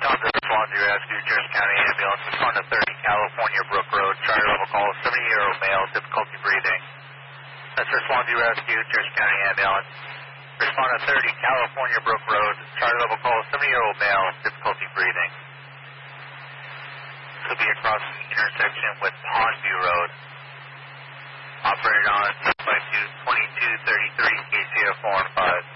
Tom, this is Swansea Rescue, Jersey County Ambulance. Respond to 30 California Brook Road. Charter level call, 70-year-old male, difficulty breathing. That's for Swansea Rescue, Jersey County Ambulance. Respond to 30 California Brook Road. Charter level call, 70-year-old male, difficulty breathing. This will be across the intersection with Pondview Road. Operated on 2233 KCF 4 and 5.